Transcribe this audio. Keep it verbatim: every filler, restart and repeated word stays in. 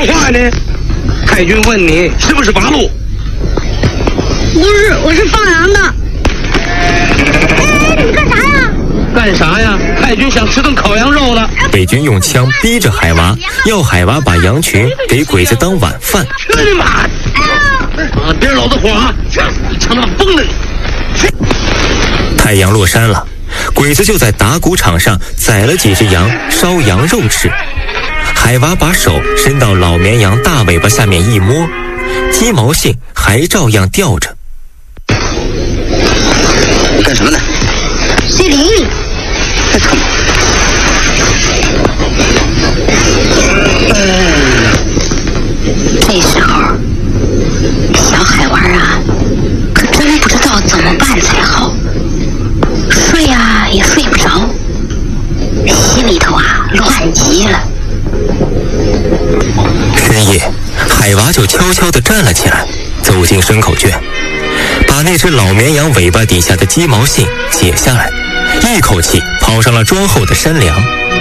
说话呢？太君问你是不是八路？ 不是，我是放羊的。哎，你干啥呀？ 干啥呀？太君想吃顿烤羊肉呢。 北军用枪逼着海娃，要海娃把羊群给鬼子当晚饭。 去你妈！啊，别老子火啊！你成他妈疯了你！ 太阳落山了，鬼子就在打谷场上宰了几只羊，烧羊肉吃。海娃把手伸到老绵羊大尾巴下面一摸，鸡毛信还照样吊着。 你干什么呢？ 谢灵。 太他妈！ 这时候，小海娃啊，可真不知道怎么办才好。睡啊也睡不着，心里头啊乱极了。 深夜，海娃就悄悄地站了起来，走进牲口圈，把那只老绵羊尾巴底下的鸡毛信解下来，一口气跑上了庄后的山梁。